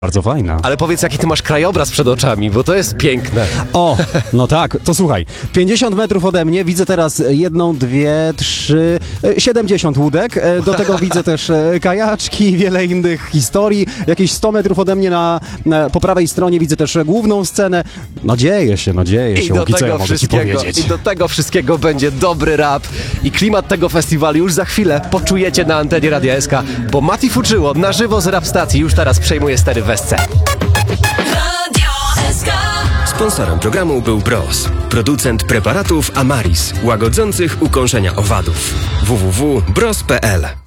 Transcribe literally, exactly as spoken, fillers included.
Bardzo fajna. Ale powiedz, jaki ty masz krajobraz przed oczami, bo to jest piękne. O, no tak, to słuchaj, pięćdziesiąt metrów ode mnie widzę teraz jedną, dwie, trzy, e, siedemdziesiąt łódek, e, do tego widzę też e, kajaczki, wiele innych historii, jakieś sto metrów ode mnie na, na, po prawej stronie widzę też główną scenę. No dzieje się, no dzieje I się, do Łuki, co ja tego mogę ci wszystkiego, powiedzieć. i do tego wszystkiego będzie dobry rap i klimat tego festiwalu już za chwilę poczujecie na antenie Radia S K, bo Mati Fuczyło na żywo z rap stacji już teraz przejmuje stery w S C. Sponsorem programu był Bros, producent preparatów Amaris, łagodzących ukąszenia owadów. w w w kropka bros kropka p l